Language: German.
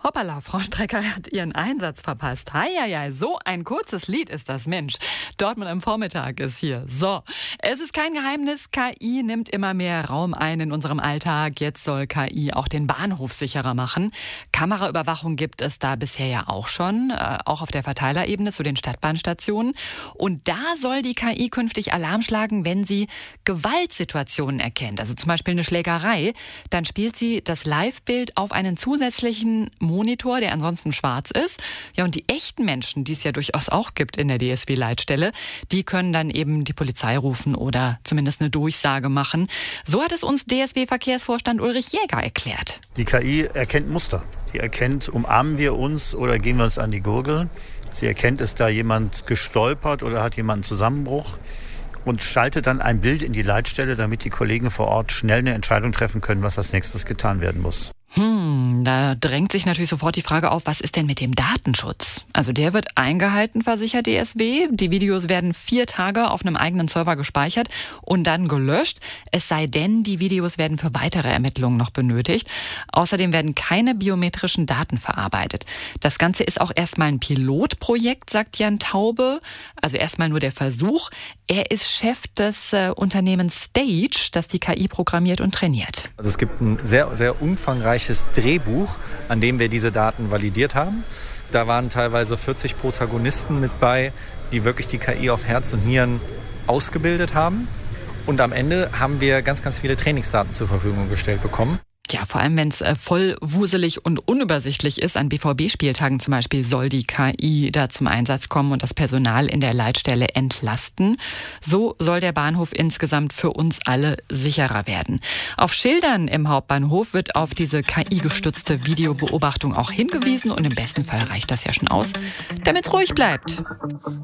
Hoppala, Frau Strecker hat ihren Einsatz verpasst. Heieiei, so ein kurzes Lied ist das, Mensch. Dortmund am Vormittag ist hier. So, es ist kein Geheimnis, KI nimmt immer mehr Raum ein in unserem Alltag. Jetzt soll KI auch den Bahnhof sicherer machen. Kameraüberwachung gibt es da bisher ja auch schon, auch auf der Verteilerebene zu den Stadtbahnstationen. Und da soll die KI künftig Alarm schlagen, wenn sie Gewaltsituationen erkennt. Also zum Beispiel eine Schlägerei. Dann spielt sie das Live-Bild auf einen zusätzlichen Monitor, der ansonsten schwarz ist. Ja, und die echten Menschen, die es ja durchaus auch gibt in der DSW-Leitstelle, die können dann eben die Polizei rufen oder zumindest eine Durchsage machen. So hat es uns DSW-Verkehrsvorstand Ulrich Jäger erklärt. Die KI erkennt Muster. Die erkennt, umarmen wir uns oder gehen wir uns an die Gurgel. Sie erkennt, ist da jemand gestolpert oder hat jemand einen Zusammenbruch und schaltet dann ein Bild in die Leitstelle, damit die Kollegen vor Ort schnell eine Entscheidung treffen können, was als nächstes getan werden muss. Da drängt sich natürlich sofort die Frage auf, was ist denn mit dem Datenschutz? Also der wird eingehalten, versichert DSW. Die Videos werden 4 Tage auf einem eigenen Server gespeichert und dann gelöscht. Es sei denn, die Videos werden für weitere Ermittlungen noch benötigt. Außerdem werden keine biometrischen Daten verarbeitet. Das Ganze ist auch erstmal ein Pilotprojekt, sagt Jan Taube. Also erstmal nur der Versuch. Er ist Chef des Unternehmens Stage, das die KI programmiert und trainiert. Also es gibt ein sehr, sehr umfangreiches Drehbuch, an dem wir diese Daten validiert haben. Da waren teilweise 40 Protagonisten mit bei, die wirklich die KI auf Herz und Nieren ausgebildet haben. Und am Ende haben wir ganz, ganz viele Trainingsdaten zur Verfügung gestellt bekommen. Ja, vor allem wenn es voll wuselig und unübersichtlich ist, an BVB-Spieltagen zum Beispiel, soll die KI da zum Einsatz kommen und das Personal in der Leitstelle entlasten. So soll der Bahnhof insgesamt für uns alle sicherer werden. Auf Schildern im Hauptbahnhof wird auf diese KI-gestützte Videobeobachtung auch hingewiesen und im besten Fall reicht das ja schon aus, damit es ruhig bleibt.